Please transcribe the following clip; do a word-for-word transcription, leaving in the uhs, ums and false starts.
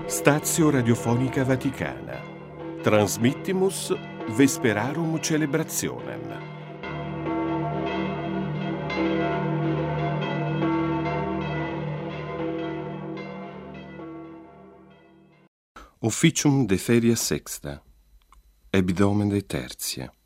Stazio Radiofonica Vaticana. Transmittimus Vesperarum Celebrationem. Officium de feria sexta, hebdomene tertia.